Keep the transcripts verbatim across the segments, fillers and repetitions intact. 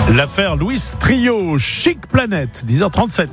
L'affaire Louis Trio, Chic Planète, dix heures trente-sept.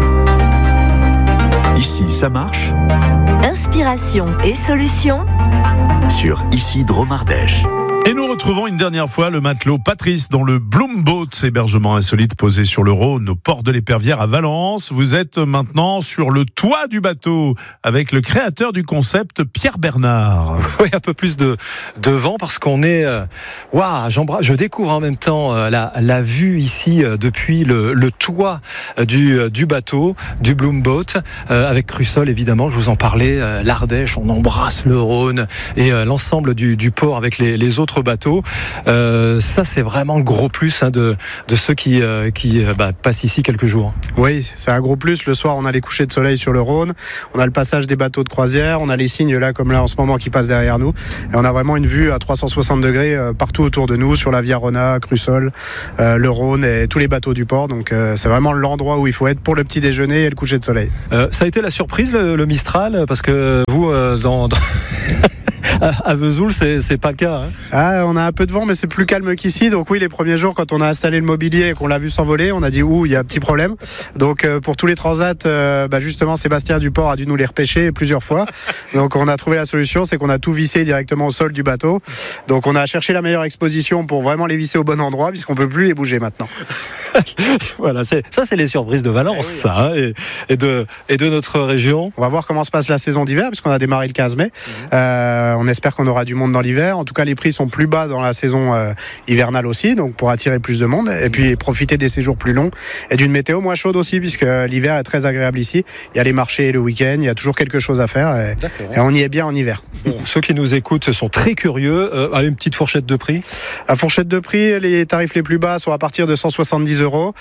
Ici, ça marche. Inspiration et solutions Sur Ici Dromardèche. Et nous retrouvons une dernière fois le matelot Patrice dans le Bloom Boat, hébergement insolite posé sur le Rhône, au port de l'Épervière à Valence. Vous êtes maintenant sur le toit du bateau avec le créateur du concept, Pierre Bernard. Oui, un peu plus de, de vent parce qu'on est... Waouh, wow, j'embrasse, je découvre en même temps euh, la, la vue ici euh, depuis le, le toit euh, du, euh, du bateau, du Bloom Boat, euh, avec Crussol évidemment, je vous en parlais, euh, l'Ardèche, on embrasse le Rhône et euh, l'ensemble du, du port avec les, les autres bateaux. Euh, ça, c'est vraiment le gros plus hein, de, de ceux qui, euh, qui euh, bah, passent ici quelques jours. Oui, c'est un gros plus. Le soir, on a les couchers de soleil sur le Rhône, on a le passage des bateaux de croisière, on a les cygnes là, comme là en ce moment, qui passent derrière nous. Et on a vraiment une vue à trois cent soixante degrés euh, partout autour de nous, sur la Via Rona, Crussol, euh, le Rhône et tous les bateaux du port. Donc euh, c'est vraiment l'endroit où il faut être pour le petit déjeuner et le coucher de soleil. Euh, ça a été la surprise, le, le Mistral, parce que vous, euh, dans... dans... à Vesoul, c'est, c'est pas le cas. Hein. Ah, on a un peu de vent, mais c'est plus calme qu'ici. Donc oui, les premiers jours, quand on a installé le mobilier et qu'on l'a vu s'envoler, on a dit ouh, il y a un petit problème. Donc euh, pour tous les transats, euh, bah, justement, Sébastien Duport a dû nous les repêcher plusieurs fois. Donc on a trouvé la solution, c'est qu'on a tout vissé directement au sol du bateau. Donc on a cherché la meilleure exposition pour vraiment les visser au bon endroit, puisqu'on peut plus les bouger maintenant. Voilà, c'est, ça c'est les surprises de Valence, eh oui, ça, hein, et, et, de, et de notre région. On va voir comment se passe la saison d'hiver, puisqu'on a démarré le quinze mai. Mmh. Euh, on espère qu'on aura du monde dans l'hiver. En tout cas, les prix sont plus bas dans la saison euh, hivernale aussi, donc pour attirer plus de monde et puis profiter des séjours plus longs et d'une météo moins chaude aussi, puisque l'hiver est très agréable ici. Il y a les marchés le week-end, il y a toujours quelque chose à faire et, et on y est bien en hiver. Bon, ceux qui nous écoutent sont très curieux. Euh, allez, une petite fourchette de prix. La fourchette de prix, les tarifs les plus bas sont à partir de cent soixante-dix euros.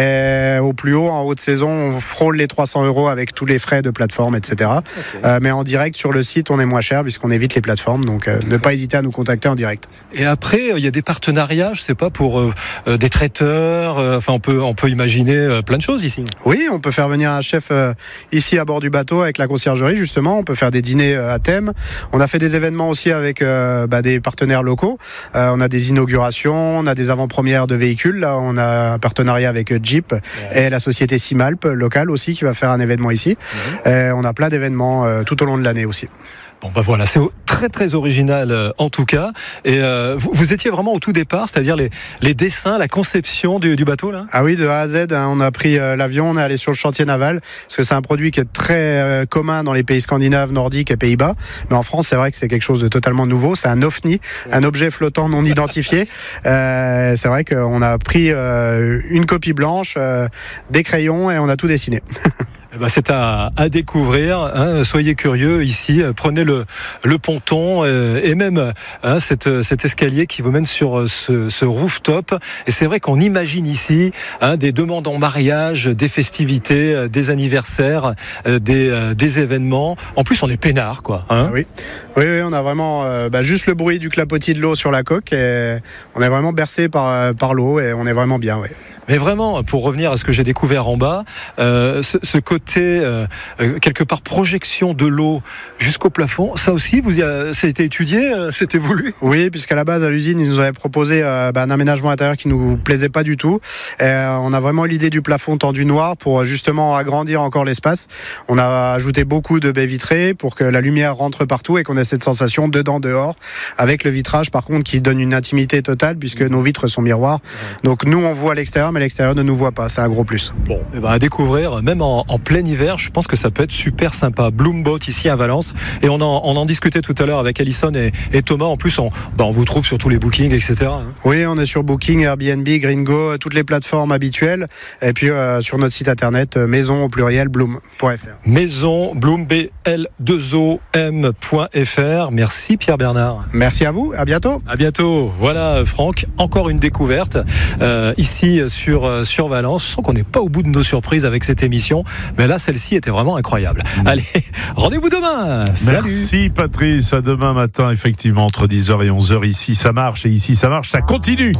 Et au plus haut, en haute saison, on frôle les trois cents euros avec tous les frais de plateforme, et cetera. Okay. Euh, mais en direct, sur le site, on est moins cher puisqu'on évite les plateformes. Donc, euh, ne pas hésiter à nous contacter en direct. Et après, il euh, y a des partenariats, je sais pas, pour euh, euh, des traiteurs. Enfin, euh, on peut, on peut imaginer euh, plein de choses ici. Oui, on peut faire venir un chef euh, ici à bord du bateau avec la conciergerie, justement. On peut faire des dîners euh, à thème. On a fait des événements aussi avec euh, bah, des partenaires locaux. Euh, on a des inaugurations, on a des avant-premières de véhicules. Là, on a un partenariat avec Jeep, ouais, et la société Simalp locale aussi qui va faire un événement ici. Mmh. Et on a plein d'événements euh, tout au long de l'année aussi. Bon bah voilà, c'est très très original euh, en tout cas. Et euh, vous, vous étiez vraiment au tout départ, c'est-à-dire les, les dessins, la conception du, du bateau là. Ah oui, de A à Z, hein, on a pris euh, l'avion, on est allé sur le chantier naval parce que c'est un produit qui est très euh, commun dans les pays scandinaves, nordiques et Pays-Bas. Mais en France, c'est vrai que c'est quelque chose de totalement nouveau. C'est un OVNI, un objet flottant non identifié. Euh, c'est vrai qu'on a pris euh, une copie blanche, euh, des crayons et on a tout dessiné. Eh ben c'est à, à découvrir, hein, soyez curieux ici, prenez le, le ponton euh, et même hein, cette, cet escalier qui vous mène sur ce, ce rooftop. Et c'est vrai qu'on imagine ici hein, des demandes en mariage, des festivités, euh, des anniversaires, euh, des, euh, des événements. En plus, on est peinard, quoi. Hein. Oui. Oui, oui, on a vraiment euh, bah, juste le bruit du clapotis de l'eau sur la coque et on est vraiment bercé par, par l'eau et on est vraiment bien, oui. Mais vraiment, pour revenir à ce que j'ai découvert en bas, euh, ce, ce côté, euh, quelque part, projection de l'eau jusqu'au plafond, ça aussi, vous y a, ça a été étudié, euh, c'était voulu ? Oui, puisqu'à la base, à l'usine, ils nous avaient proposé euh, bah, un aménagement intérieur qui nous plaisait pas du tout. Et, euh, on a vraiment l'idée du plafond tendu noir pour justement agrandir encore l'espace. On a ajouté beaucoup de baies vitrées pour que la lumière rentre partout et qu'on ait cette sensation dedans, dehors, avec le vitrage, par contre, qui donne une intimité totale puisque nos vitres sont miroirs. Donc nous, on voit à l'extérieur, mais l'extérieur ne nous voit pas, c'est un gros plus. Bon, et ben à découvrir, même en, en plein hiver, je pense que ça peut être super sympa. Bloom Boat ici à Valence, et on en, on en discutait tout à l'heure avec Alison et, et Thomas. En plus, on, ben on vous trouve sur tous les bookings, et cetera. Oui, on est sur Booking, Airbnb, Gringo, toutes les plateformes habituelles, et puis euh, sur notre site internet euh, maison au pluriel bloom point f r. Maison bloom b l deux o m point f r. Merci Pierre Bernard. Merci à vous, à bientôt. À bientôt. Voilà Franck, encore une découverte euh, ici sur, sur Valence. Je sens qu'on n'est pas au bout de nos surprises avec cette émission, mais là celle-ci était vraiment incroyable. Mmh. Allez, rendez-vous demain. Salut. Merci Patrice, à demain matin effectivement entre dix heures et onze heures. Ici ça marche et ici ça marche, ça continue.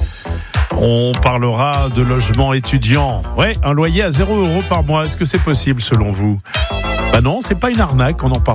On parlera de logement étudiant. Ouais, un loyer à zéro euros par mois, est-ce que c'est possible selon vous ? Bah non, c'est pas une arnaque, on en parle.